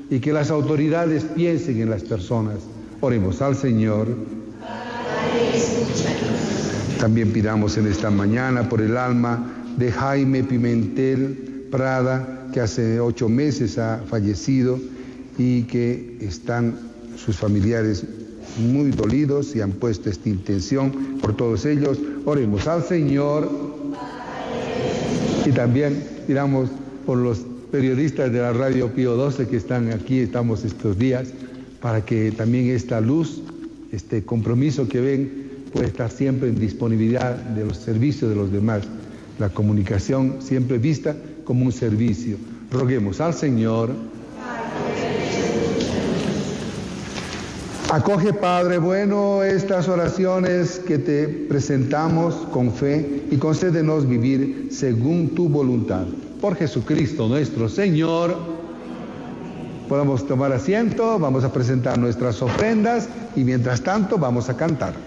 y que las autoridades piensen en las personas. Oremos al Señor. Padre, escúchanos. También pidamos en esta mañana por el alma de Jaime Pimentel Prada, que hace 8 meses ha fallecido y que están sus familiares muy dolidos y han puesto esta intención por todos ellos. Oremos al Señor. Y también pidamos por los periodistas de la Radio Pío XII que están aquí, estamos estos días, para que también esta luz, este compromiso que ven, pueda estar siempre en disponibilidad de los servicios de los demás. La comunicación siempre vista como un servicio. Roguemos al Señor. Acoge, Padre bueno, estas oraciones que te presentamos con fe y concédenos vivir según tu voluntad. Por Jesucristo nuestro Señor. Podamos tomar asiento, vamos a presentar nuestras ofrendas y mientras tanto vamos a cantar.